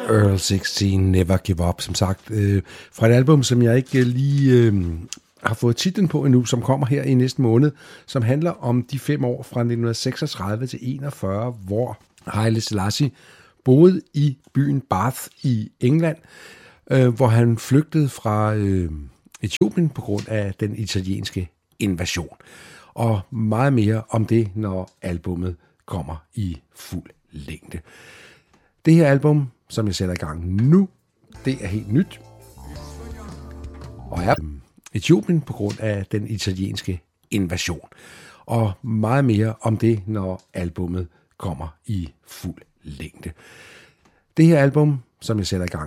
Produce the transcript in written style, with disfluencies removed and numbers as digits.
Earl 16, Never Give Up, som sagt. Fra et album, som jeg ikke lige har fået titlen på endnu, som kommer her i næste måned, som handler om de 5 år fra 1936 til 41, hvor Haile Selassie boede i byen Bath i England, hvor han flygtede fra Etiopien på grund af den italienske invasion. Og meget mere om det, når albummet kommer i fuld længde. Det her album, som jeg sætter i gang nu, det er helt nyt. Og er Etiopien på grund af den italienske invasion. Og meget mere om det, når albummet kommer i fuld længde. Det her album, som jeg sætter i gang